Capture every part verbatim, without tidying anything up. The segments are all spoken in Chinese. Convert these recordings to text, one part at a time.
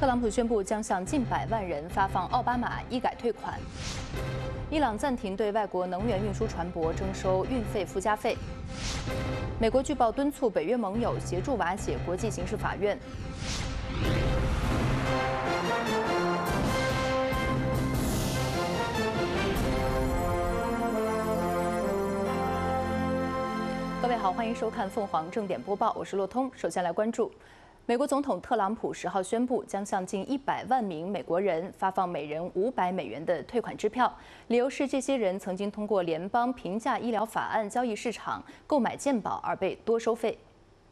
特朗普宣布将向近百万人发放奥巴马医改退款。伊朗暂停对外国能源运输船舶征收运费附加费。美国据报敦促北约盟友协助瓦解国际刑事法院。各位好，欢迎收看凤凰正点播报，我是洛通。首先来关注。 美国总统特朗普十号宣布，将向近一百万名美国人发放每人五百美元的退款支票，理由是这些人曾经通过联邦平价医疗法案交易市场购买健保而被多收费。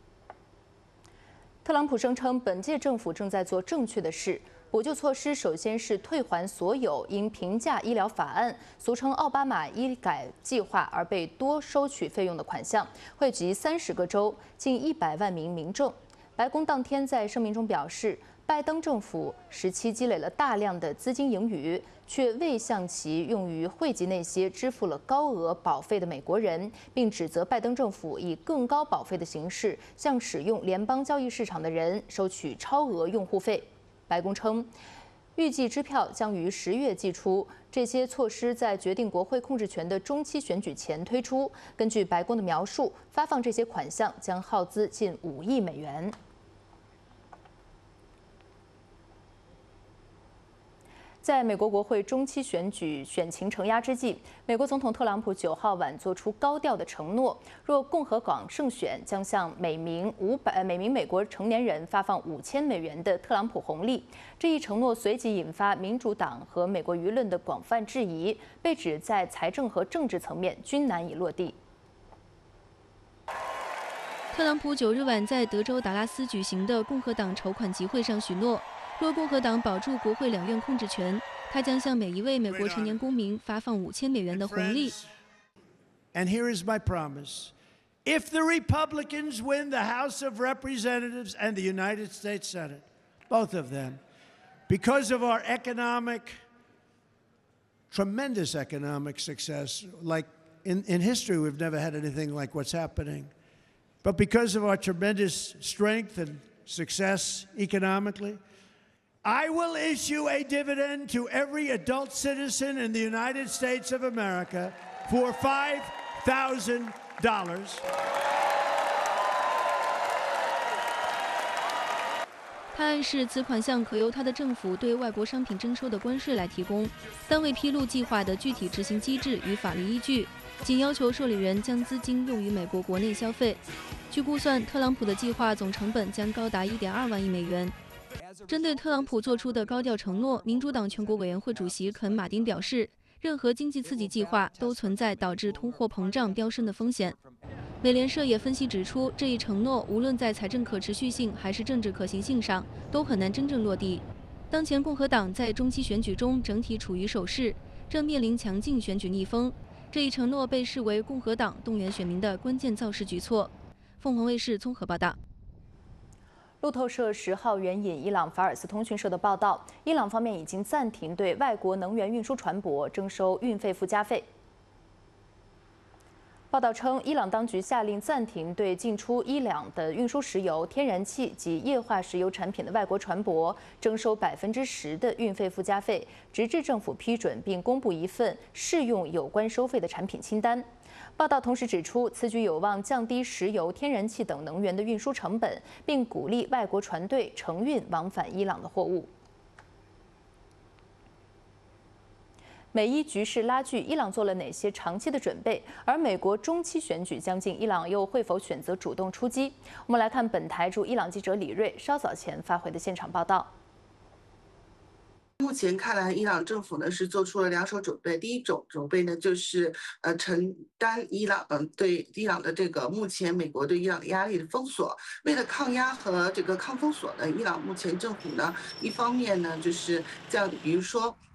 特朗普声称，本届政府正在做正确的事，补救措施首先是退还所有因平价医疗法案（俗称奥巴马医改计划）而被多收取费用的款项，惠及三十个州近一百万名民众。 白宫当天在声明中表示，拜登政府时期积累了大量的资金盈余，却未向其用于惠及那些支付了高额保费的美国人，并指责拜登政府以更高保费的形式向使用联邦交易市场的人收取超额用户费。白宫称，预计支票将于十月寄出，这些措施在决定国会控制权的中期选举前推出。根据白宫的描述，发放这些款项将耗资近五亿美元。 在美国国会中期选举选情承压之际，美国总统特朗普九号晚做出高调的承诺：若共和党胜选，将向每名五百每名美国成年人发放五千美元的特朗普红利。这一承诺随即引发民主党和美国舆论的广泛质疑，被指在财政和政治层面均难以落地。 特朗普九日晚在德州达拉斯举行的共和党筹款集会上许诺，若共和党保住国会两院控制权，他将向每一位美国成年公民发放五千美元的红利。 And here is my promise: if the Republicans win the House of Representatives and the United States Senate, both of them, because of our economic, tremendous economic success, like in, in history, we've never had anything like what's happening. But because of our tremendous strength and success economically, I will issue a dividend to every adult citizen in the United States of America for five thousand dollars. 他暗示此款项可由他的政府对外国商品征收的关税来提供，但未披露计划的具体执行机制与法律依据。 仅要求受理人将资金用于美国国内消费。据估算，特朗普的计划总成本将高达一点二万亿美元。针对特朗普做出的高调承诺，民主党全国委员会主席肯·马丁表示，任何经济刺激计划都存在导致通货膨胀飙升的风险。美联社也分析指出，这一承诺无论在财政可持续性还是政治可行性上，都很难真正落地。当前共和党在中期选举中整体处于守势，正面临强劲选举逆风。 这一承诺被视为共和党动员选民的关键造势举措。凤凰卫视综合报道。 路透社十号援引伊朗法尔斯通讯社的报道，伊朗方面已经暂停对外国能源运输船舶征收运费附加费。 报道称，伊朗当局下令暂停对进出伊朗的运输石油、天然气及液化石油产品的外国船舶征收百分之十的运费附加费，直至政府批准并公布一份适用有关收费的产品清单。报道同时指出，此举有望降低石油、天然气等能源的运输成本，并鼓励外国船队承运往返伊朗的货物。 美伊局势拉锯，伊朗做了哪些长期的准备？而美国中期选举将近，伊朗又会否选择主动出击？我们来看本台驻伊朗记者李瑞稍早前发回的现场报道。 目前看来，伊朗政府呢是做出了两手准备。第一种准备呢，就是呃承担伊朗嗯、呃、对伊朗的这个目前美国对伊朗的压力的封锁。为了抗压和这个抗封锁呢，伊朗目前政府呢一方面呢就是这样，比如说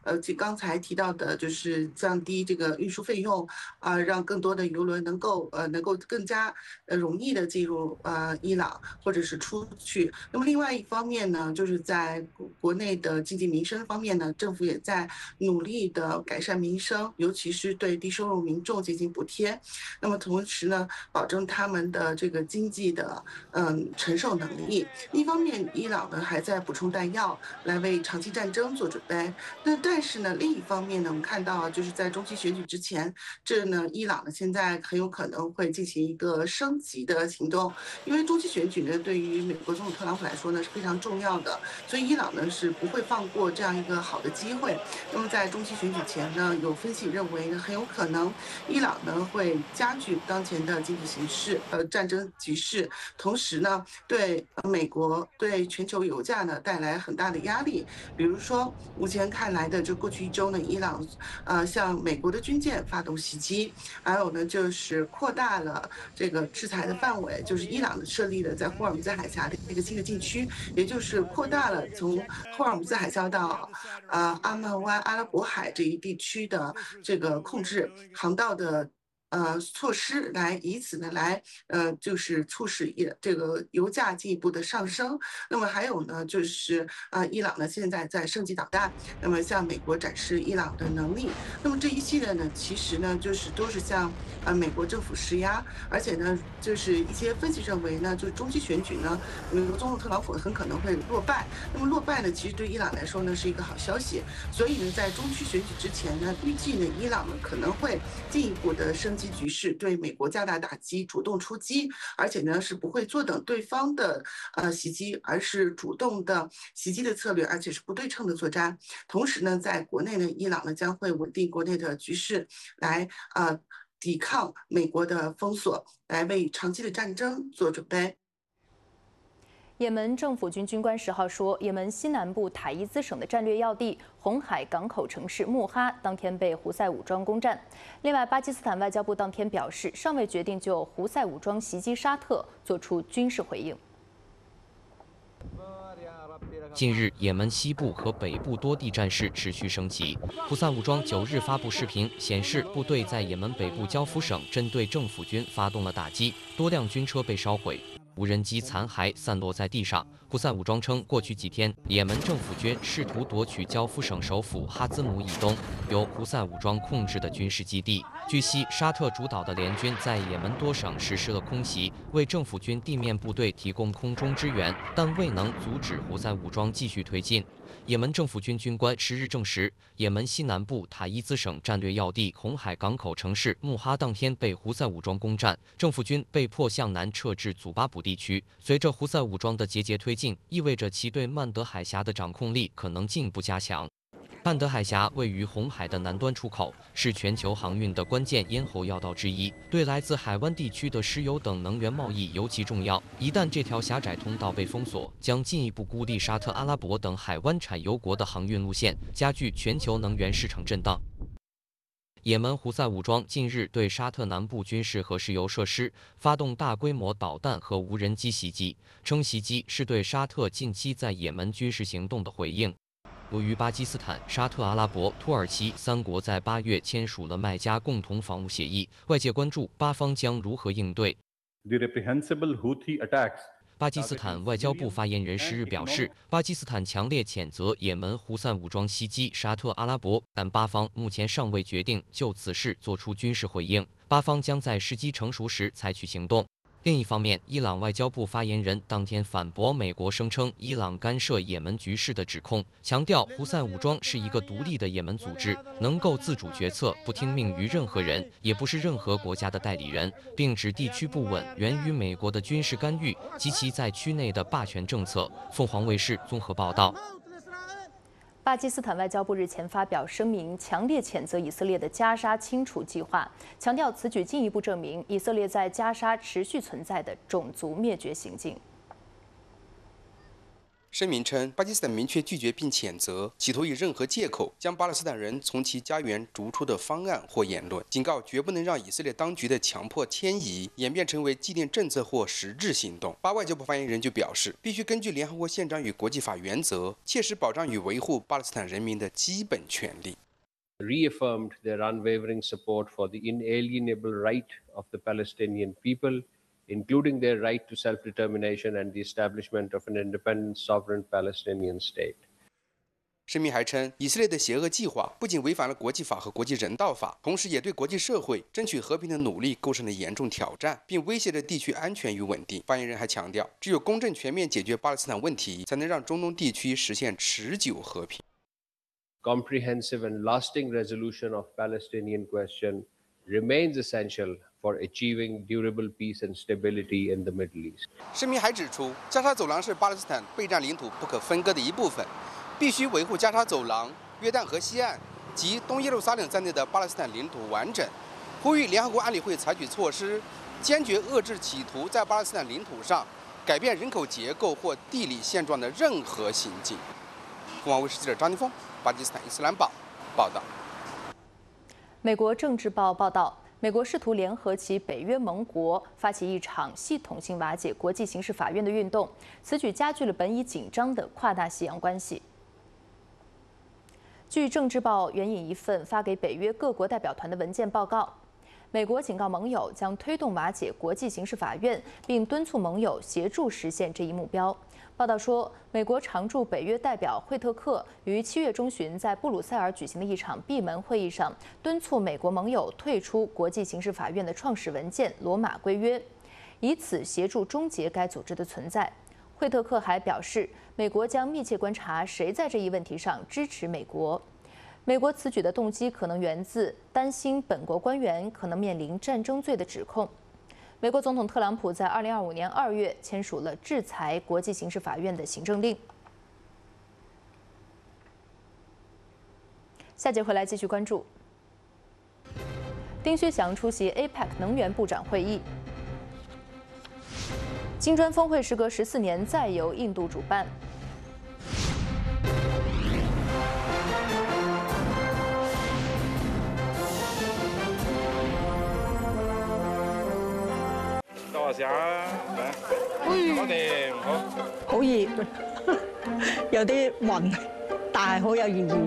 呃，就刚才提到的，就是降低这个运输费用，啊、让更多的邮轮能够呃能够更加呃容易的进入呃伊朗或者是出去。那么另外一方面呢，就是在国国内的经济民生方面呢，政府也在努力的改善民生，尤其是对低收入民众进行补贴。那么同时呢，保证他们的这个经济的嗯承受能力。一方面，伊朗呢还在补充弹药，来为长期战争做准备。那但是呢，另一方面呢，我们看到就是在中期选举之前，这呢，伊朗呢现在很有可能会进行一个升级的行动，因为中期选举呢对于美国总统特朗普来说呢是非常重要的，所以伊朗呢是不会放过这样一个好的机会。那么在中期选举前呢，有分析认为呢，很有可能伊朗呢会加剧当前的经济形势，呃，战争局势，同时呢，对美国对全球油价呢带来很大的压力。比如说，目前看来的，就过去一周呢，伊朗呃向美国的军舰发动袭击，还有呢就是扩大了这个制裁的范围，就是伊朗设立了在霍尔木兹海峡的一个新的禁区，也就是扩大了从霍尔木兹海峡到呃阿曼湾、阿拉伯海这一地区的这个控制航道的。呃，措施来以此呢来呃，就是促使也这个油价进一步的上升。那么还有呢，就是呃，伊朗呢现在在升级导弹，那么向美国展示伊朗的能力。那么这一系列呢，其实呢就是都是向呃美国政府施压，而且呢，就是一些分析认为呢，就是中期选举呢，美国总统特朗普很可能会落败。那么落败呢，其实对伊朗来说呢是一个好消息。所以呢，在中期选举之前呢，预计呢伊朗呢可能会进一步的升级局势，对美国加大打击，主动出击，而且呢是不会坐等对方的呃袭击，而是主动的袭击的策略，而且是不对称的作战。同时呢，在国内呢，伊朗呢将会稳定国内的局势，来呃抵抗美国的封锁，来为长期的战争做准备。 也门政府军军官十号说，也门西南部塔伊兹省的战略要地红海港口城市穆哈当天被胡塞武装攻占。另外，巴基斯坦外交部当天表示，尚未决定就胡塞武装袭击沙特做出军事回应。 近日，也门西部和北部多地战事持续升级。胡塞武装九日发布视频，显示部队在也门北部焦夫省针对政府军发动了打击，多辆军车被烧毁。无人机残骸散落在地上。胡塞武装称，过去几天，也门政府军试图夺取焦夫省首府哈兹姆以东由胡塞武装控制的军事基地。据悉，沙特主导的联军在也门多省实施了空袭，为政府军地面部队提供空中支援，但未能阻止胡塞武装继续推进。也门政府军军官十日证实，也门西南部塔伊兹省战略要地红海港口城市穆哈当天被胡塞武装攻占，政府军被迫向南撤至祖巴卜地区。随着胡塞武装的节节推进，意味着其对曼德海峡的掌控力可能进一步加强。曼德海峡位于红海的南端出口，是全球航运的关键咽喉要道之一，对来自海湾地区的石油等能源贸易尤其重要。一旦这条狭窄通道被封锁，将进一步孤立沙特阿拉伯等海湾产油国的航运路线，加剧全球能源市场震荡。也门胡塞武装近日对沙特南部军事和石油设施发动大规模导弹和无人机袭击，称袭击是对沙特近期在也门军事行动的回应。由于巴基斯坦、沙特阿拉伯、土耳其三国在八月签署了麦加共同防务协议，外界关注巴方将如何应对。 The reprehensible Houthi attacks 巴基斯坦外交部发言人十日表示，巴基斯坦强烈谴责也门胡塞武装袭击沙特阿拉伯，但巴方目前尚未决定就此事做出军事回应，巴方将在时机成熟时采取行动。另一方面，伊朗外交部发言人当天反驳美国声称伊朗干涉也门局势的指控，强调胡塞武装是一个独立的也门组织，能够自主决策，不听命于任何人，也不是任何国家的代理人，并指地区不稳源于美国的军事干预及其在区内的霸权政策。凤凰卫视综合报道。 巴基斯坦外交部日前发表声明，强烈谴责以色列的加沙清除计划，强调此举进一步证明以色列在加沙持续存在的种族灭绝行径。 声明称，巴基斯坦明确拒绝并谴责企图以任何借口将巴勒斯坦人从其家园逐出的方案或言论，警告绝不能让以色列当局的强迫迁移演变成为纪念政策或实质行动。巴外交部发言人就表示，必须根据联合国宪章与国际法原则，切实保障与维护巴勒斯坦人民的基本权利。 Reaffirmed their unwavering support for the inalienable right of the Palestinian people, including their right to self-determination and the establishment of an independent, sovereign Palestinian state. 声明还称，以色列的邪恶计划不仅违反了国际法和国际人道法，同时也对国际社会争取和平的努力构成了严重挑战，并威胁着地区安全与稳定。发言人还强调，只有公正全面解决巴勒斯坦问题，才能让中东地区实现持久和平。 Comprehensive and lasting resolution of Palestinian question remains essential for achieving durable peace and stability in the Middle East. 声明还指出，加沙走廊是巴勒斯坦备战领土不可分割的一部分，必须维护加沙走廊、约旦河西岸及东耶路撒冷在内的巴勒斯坦领土完整，呼吁联合国安理会采取措施，坚决遏制企图在巴勒斯坦领土上改变人口结构或地理现状的任何行径。凤凰卫视记者张金峰，巴基斯坦伊斯兰堡报道。 美国政治报报道，美国试图联合其北约盟国，发起一场系统性瓦解国际刑事法院的运动，此举加剧了本已紧张的跨大西洋关系。据政治报援引一份发给北约各国代表团的文件报告，美国警告盟友将推动瓦解国际刑事法院，并敦促盟友协助实现这一目标。报道说，美国常驻北约代表惠特克于七月中旬在布鲁塞尔举行的一场闭门会议上，敦促美国盟友退出国际刑事法院的创始文件《罗马规约》，以此协助终结该组织的存在。惠特克还表示，美国将密切观察谁在这一问题上支持美国。美国此举的动机可能源自担心本国官员可能面临战争罪的指控。美国总统特朗普在二零二五年二月签署了制裁国际刑事法院的行政令。下节回来继续关注。丁薛祥出席 A P E C 能源部长会议。金砖峰会时隔十四年再由印度主办。 多下啊！我哋唔好。 好熱，有啲暈，但係好有意義。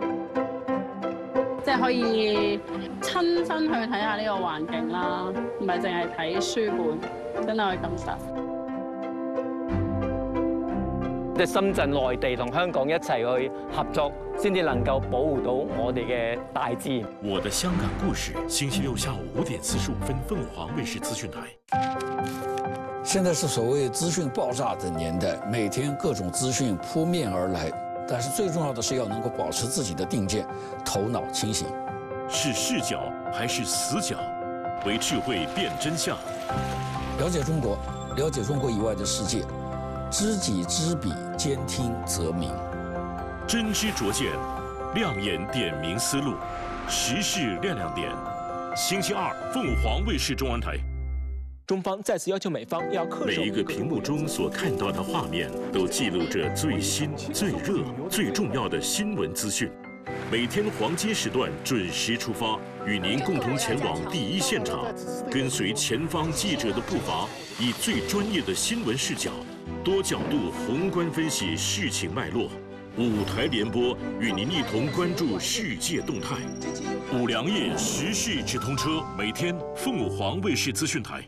即係可以親身去睇下呢個環境啦，唔係淨係睇書本，真係去感受。 即係深圳、內地同香港一齊去合作，先至能夠保護到我哋嘅大自然。 我的香港故事，星期六下午五點四十五分，鳳凰衛視資訊台。 現在是所謂資訊爆炸的年代，每天各種資訊撲面而來，但是最重要的是要能夠保持自己的定見，頭腦清醒。 是視角還是死角？為智慧辨真相。 了解中國，了解中國以外的世界，知己知彼，兼聽則明。 真知灼見，亮眼點明思路，時事亮亮點。星期二，鳳凰衛視中文台。 中方再次要求美方要恪守。 每一個屏幕中所看到的畫面，都記錄着最新、最熱、最重要的新聞資訊。每天黃金時段準時出發，與您共同前往第一現場，跟隨前方記者的步伐，以最專業的新聞視角，多角度宏觀分析事情脈絡。五台聯播，與您一同關注世界動態。五糧液時事直通車，每天鳳凰衛視資訊台。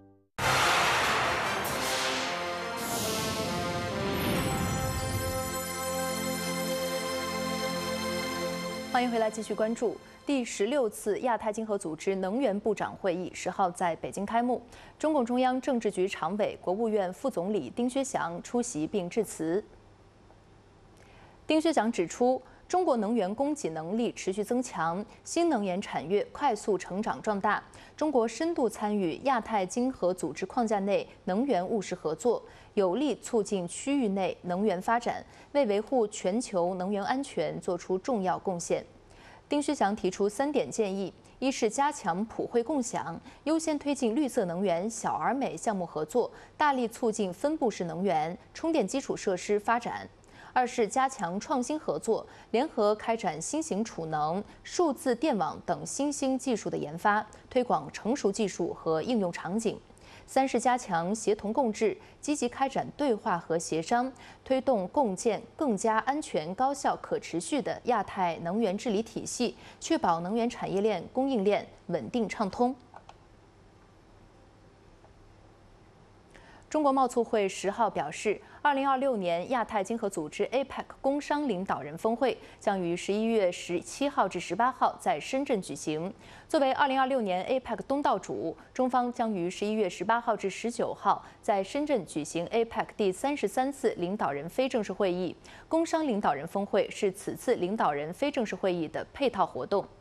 歡迎回來，繼續關注第十六次亞太經合組織能源部長會議十號在北京開幕。中共中央政治局常委、國務院副總理丁薛祥出席並致辭。丁薛祥指出，中國能源供給能力持續增強，新能源產業快速成長壯大。中國深度參與亞太經合組織框架內能源務實合作，有力促進區域內能源發展，為維護全球能源安全作出重要貢獻。丁薛祥提出三點建議：一是加強普惠共享，優先推進綠色能源小而美項目合作，大力促進分布式能源、充電基礎設施發展； 二是加强创新合作，联合开展新型储能、数字电网等新兴技术的研发，推广成熟技术和应用场景。三是加强协同共治，积极开展对话和协商，推动共建更加安全、高效、可持续的亚太能源治理体系，确保能源产业链、供应链稳定畅通。中国贸促会十号表示，二零二六年亚太经合组织 A P E C 工商领导人峰会将于十一月十七号至十八号在深圳举行。作为二零二六年 A P E C 东道主，中方将于十一月十八号至十九号在深圳举行 A P E C 第三十三次领导人非正式会议。工商领导人峰会是此次领导人非正式会议的配套活动。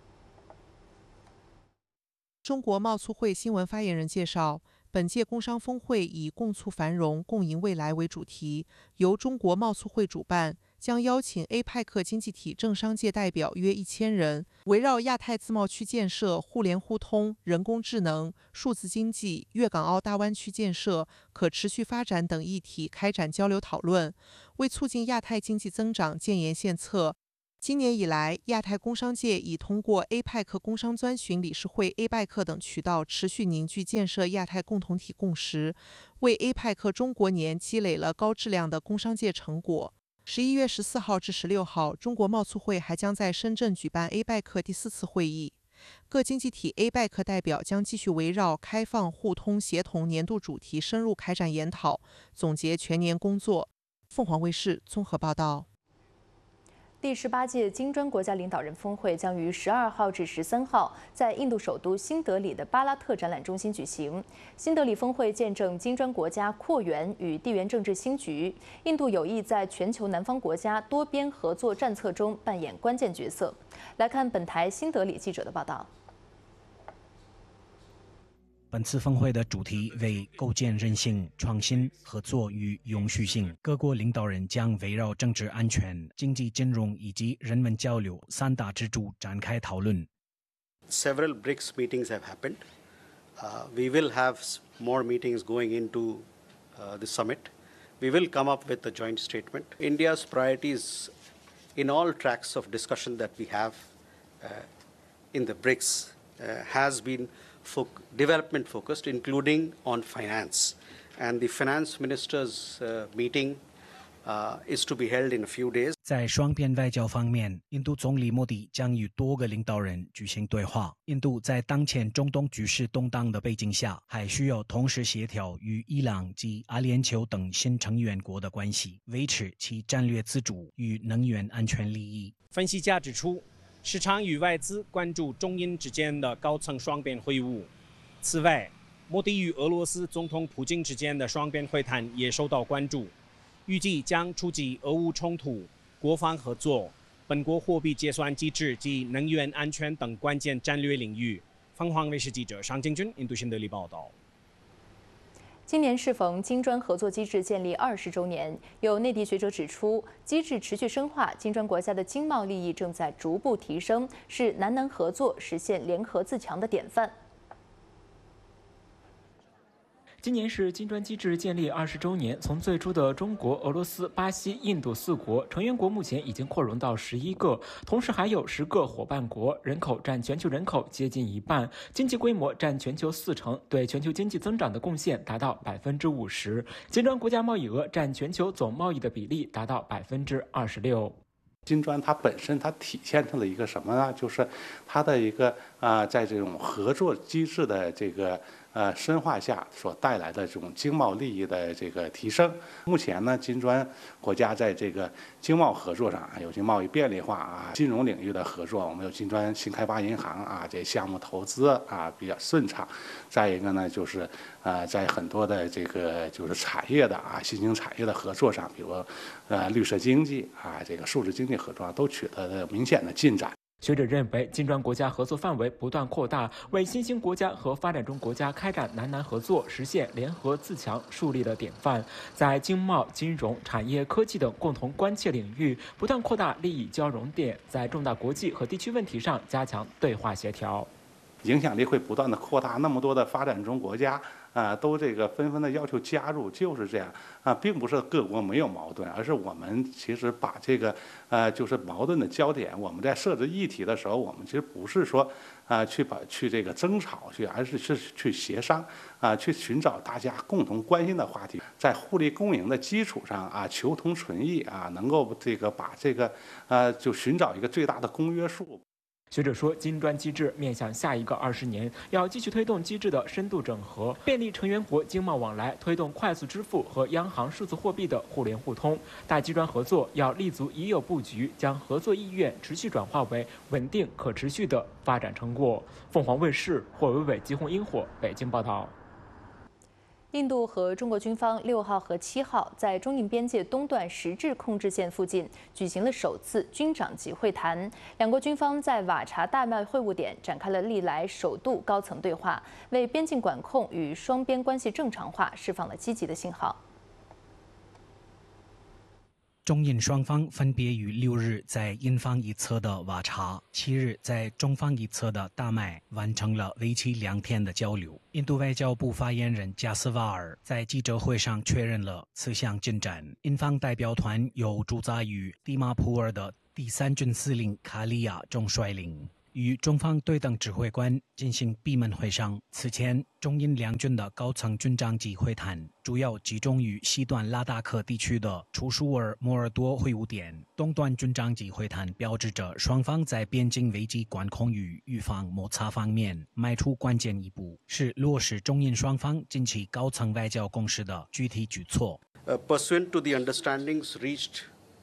中国贸促会新闻发言人介绍，本届工商峰会以共促繁荣、共赢未来为主题，由中国贸促会主办，将邀请 A P E C 经济体政商界代表约一千人，围绕亚太自贸区建设、互联互通、人工智能、数字经济、粤港澳大湾区建设、可持续发展等议题开展交流讨论，为促进亚太经济增长建言献策。今年以来，亚太工商界已通过 A P E C 工商专询理事会 A P E C 等渠道，持续凝聚建设亚太共同体共识，为 A P E C 中国年积累了高质量的工商界成果。十一月十四号至十六号，中国贸促会还将在深圳举办 A P E C 第四次会议，各经济体 A P E C 代表将继续围绕开放、互通、协同年度主题深入开展研讨，总结全年工作。凤凰卫视综合报道。 第十八届金砖国家领导人峰会将于十二号至十三号在印度首都新德里的巴拉特展览中心举行。新德里峰会见证金砖国家扩员与地缘政治新局，印度有意在全球南方国家多边合作战策中扮演关键角色。来看本台新德里记者的报道。 本次峰会的主题为构建韧性、创新、合作与永续性。各国领导人将围绕政治安全、经济金融以及人文交流三大支柱展开讨论。 Several B R I C S meetings have happened. Uh, we will have more meetings going into uh, the summit. We will come up with a joint statement. India's priorities in all tracks of discussion that we have uh, in the B R I C S uh, has been development focused, including on finance. And the finance ministers' uh, meeting uh, is to be held in a few days. 在双边外交方面，印度总理莫迪将与多个领导人举行对话。印度在当前中东局势动荡的背景下，还需要同时协调与伊朗及阿联酋等新成员国的关系，维持其战略自主与能源安全利益。 分析家指出，市场与外资关注中印之间的高层双边会晤。此外，莫迪与俄罗斯总统普京之间的双边会谈也受到关注，预计将触及俄乌冲突、国防合作、本国货币结算机制及能源安全等关键战略领域。凤凰卫视记者尚敬军印度新德里报道。 今年适逢金砖合作机制建立二十周年，有内地学者指出，机制持续深化，金砖国家的经贸利益正在逐步提升，是南南合作实现联合自强的典范。 今年是金砖机制建立二十周年，从最初的中国、俄罗斯、巴西、印度四国成员国，目前已经扩容到十一个，同时还有十个伙伴国，人口占全球人口接近一半，经济规模占全球四成，对全球经济增长的贡献达到百分之五十。金砖国家贸易额占全球总贸易的比例达到百分之二十六。 金砖它本身它体现出了一个什么呢？就是它的一个啊、呃，在这种合作机制的这个。呃，深化下所带来的这种经贸利益的这个提升。目前呢，金砖国家在这个经贸合作上，有些贸易便利化啊，金融领域的合作，我们有金砖新开发银行啊，这项目投资啊比较顺畅。再一个呢，就是呃，在很多的这个就是产业的啊，新兴产业的合作上，比如呃绿色经济啊，这个数字经济合作都取得了明显的进展。 学者认为，金砖国家合作范围不断扩大，为新兴国家和发展中国家开展南南合作、实现联合自强树立了典范。在经贸、金融、产业、科技等共同关切领域，不断扩大利益交融点，在重大国际和地区问题上加强对话协调。 影响力会不断的扩大，那么多的发展中国家啊，都这个纷纷的要求加入，就是这样啊，并不是各国没有矛盾，而是我们其实把这个呃，就是矛盾的焦点，我们在设置议题的时候，我们其实不是说啊去把去这个争吵去，而是是去协商啊，去寻找大家共同关心的话题，在互利共赢的基础上啊，求同存异啊，能够这个把这个呃，就寻找一个最大的公约数。 学者说，金砖机制面向下一个二十年，要继续推动机制的深度整合，便利成员国经贸往来，推动快速支付和央行数字货币的互联互通。大金砖合作要立足已有布局，将合作意愿持续转化为稳定可持续的发展成果。凤凰卫视霍伟伟、吉鸿英火北京报道。 印度和中国军方六号和七号在中印边界东段实质控制线附近举行了首次军长级会谈，两国军方在瓦查大麦会晤点展开了历来首度高层对话，为边境管控与双边关系正常化释放了积极的信号。 中印双方分别于六日在印方一侧的瓦查，七日在中方一侧的大麦完成了为期两天的交流。印度外交部发言人加斯瓦尔在记者会上确认了此项进展。印方代表团由驻扎于蒂马普尔的第三军司令卡利亚中率领，与中方对等指挥官进行闭门会商。此前，中印两军的高层军长级会谈主要集中于西段拉达克地区的楚舒尔摩尔多会晤点。东段军长级会谈标志着双方在边境危机管控与预防摩擦方面迈出关键一步，是落实中印双方近期高层外交共识的具体举措。 Uh, pursuant to the understandings reached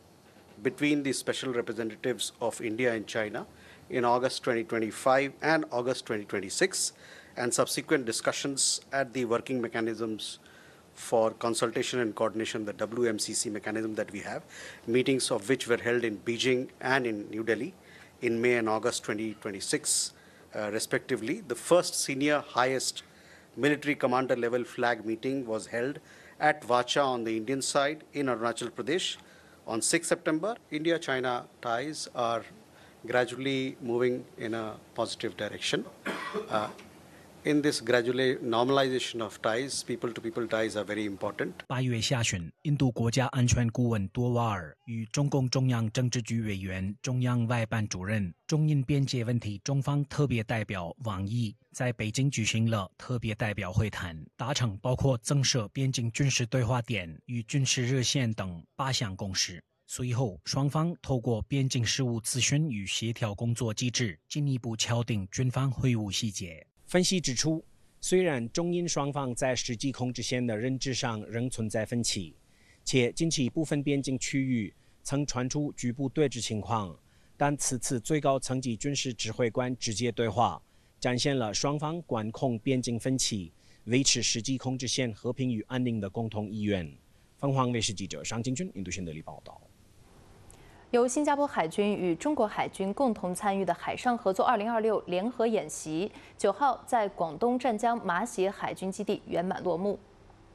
between the special representatives of India and China in August twenty twenty-five and August twenty twenty-six, and subsequent discussions at the working mechanisms for consultation and coordination, the W M C C mechanism that we have, meetings of which were held in Beijing and in New Delhi in May and August twenty twenty-six, uh, respectively. The first senior highest military commander level flag meeting was held at Vacha on the Indian side in Arunachal Pradesh on sixth September. India-China ties are gradually moving in a positive direction. Uh, in this gradual normalization of ties, people-to-people ties are very important. 八月下旬，印度国家安全顾问多瓦尔与中共中央政治局委员、中央外办主任、中印边界问题中方特别代表王毅在北京举行了特别代表会谈，达成包括增设边境军事对话点与军事热线等八项共识。随后，双方透过边境事务咨询与协调工作机制，进一步敲定军方会晤细节。 分析指出，虽然中印双方在实际控制线的认知上仍存在分歧，且近期部分边境区域曾传出局部对峙情况，但此次最高层级军事指挥官直接对话，展现了双方管控边境分歧、维持实际控制线和平与安宁的共同意愿。凤凰卫视记者尚金军印度新德里报道。 由新加坡海军与中国海军共同参与的海上合作二零二六联合演习，九号在广东湛江马偕海军基地圆满落幕。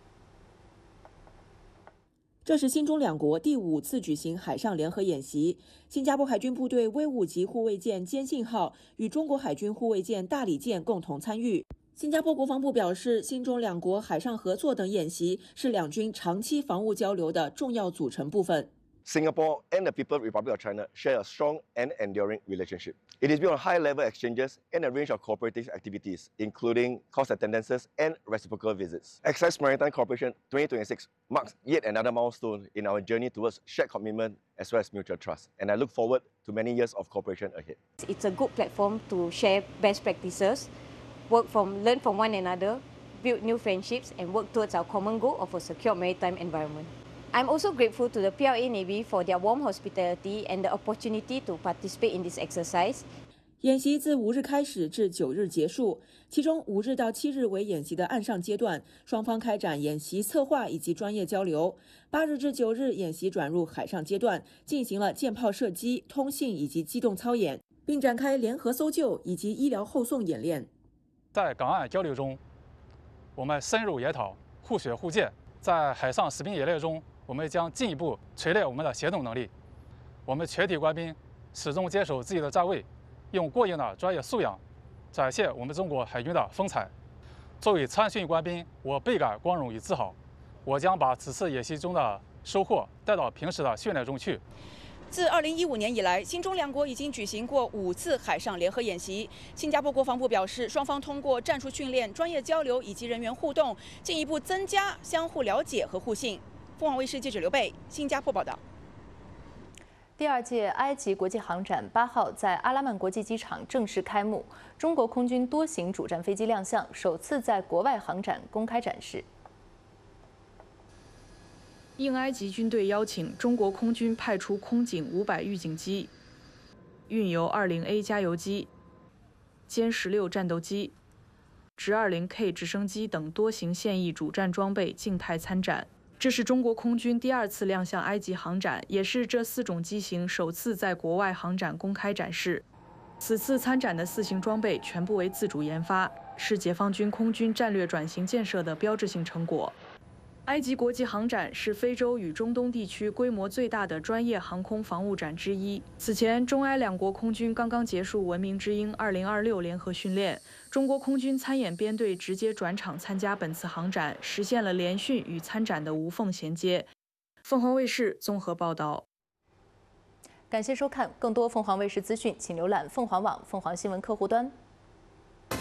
这是新中两国第五次举行海上联合演习。新加坡海军部队威武级护卫舰坚信号与中国海军护卫舰大理舰共同参与。新加坡国防部表示，新中两国海上合作等演习是两军长期防务交流的重要组成部分。 Singapore and the People's Republic of China share a strong and enduring relationship. It is built on high-level exchanges and a range of cooperative activities, including course attendances and reciprocal visits. Access Maritime Cooperation twenty twenty-six marks yet another milestone in our journey towards shared commitment as well as mutual trust, and I look forward to many years of cooperation ahead. It's a good platform to share best practices, work from, learn from one another, build new friendships, and work towards our common goal of a secure maritime environment. I'm also grateful to the P L A Navy for their warm hospitality and the opportunity to participate in this exercise. 演习自五日开始至九日结束，其中五日到七日为演习的岸上阶段，双方开展演习策划以及专业交流。八日至九日演习转入海上阶段，进行了舰炮射击、通信以及机动操演，并展开联合搜救以及医疗后送演练。 在港岸交流中，我们深入研讨互学互鉴；在海上实兵演练中，我们将进一步锤炼我们的协同能力。我们全体官兵始终坚守自己的站位，用过硬的专业素养展现我们中国海军的风采。 作为参训官兵，我倍感光荣与自豪。我将把此次演习中的收获带到平时的训练中去。 自二零一五年以来，新中两国已经举行过五次海上联合演习。新加坡国防部表示，双方通过战术训练、专业交流以及人员互动，进一步增加相互了解和互信。凤凰卫视记者刘贝，新加坡报道。 第二届埃及国际航展八号在阿拉曼国际机场正式开幕，中国空军多型主战飞机亮相，首次在国外航展公开展示。 应埃及军队邀请，中国空军派出空警五百预警机、运油 二零A 加油机、歼十六战斗机、直 二零K 直升机等多型现役主战装备静态参展。这是中国空军第二次亮相埃及航展，也是这四种机型首次在国外航展公开展示。此次参展的四型装备全部为自主研发，是解放军空军战略转型建设的标志性成果。埃及国际航展是非洲与中东地区规模最大的专业航空防务展之一。此前，中埃两国空军刚刚结束“文明之鹰”二零二六联合训练，中国空军参演编队直接转场参加本次航展，实现了联训与参展的无缝衔接。凤凰卫视综合报道。 感谢收看，更多凤凰卫视资讯，请浏览凤凰网凤凰新闻客户端。